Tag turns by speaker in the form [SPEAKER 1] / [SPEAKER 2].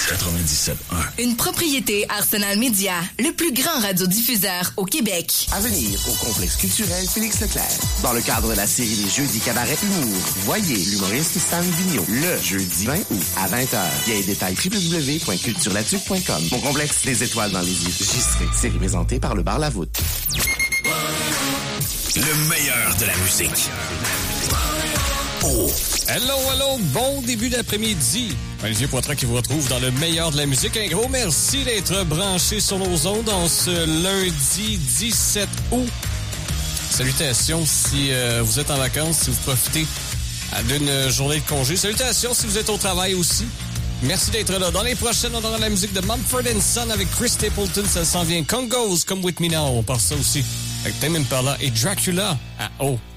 [SPEAKER 1] 97.1.
[SPEAKER 2] Une propriété Arsenal Média, le plus grand radiodiffuseur au Québec.
[SPEAKER 3] À venir au complexe culturel Félix Leclerc. Dans le cadre de la série des Jeudis Cabaret Humour, voyez l'humoriste Stan Vigneault le jeudi 20 août à 20h. Via détails www.culturelatuque.com. Mon complexe Les Étoiles dans les yeux. Gistré. Série présentée par le Bar La Voûte.
[SPEAKER 1] Le meilleur de la musique. Oh.
[SPEAKER 4] Hello, bon début d'après-midi. Olivier Poitras qui vous retrouve dans le meilleur de la musique. Un gros merci d'être branché sur nos ondes en ce lundi 17 août. Salutations si vous êtes en vacances, si vous profitez d'une journée de congé. Salutations si vous êtes au travail aussi. Merci d'être là. Dans les prochaines, on aura la musique de Mumford & Son avec Chris Stapleton. Ça s'en vient. Congos, Come With Me Now. On part ça aussi avec Tame Impala et Dracula à O.